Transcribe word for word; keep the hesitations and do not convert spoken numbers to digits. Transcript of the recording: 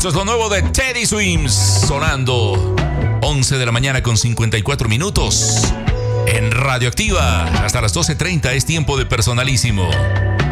Esto es lo nuevo de Teddy Swims, sonando once de la mañana con cincuenta y cuatro minutos en Radioactiva. Hasta las doce treinta es tiempo de Personalísimo.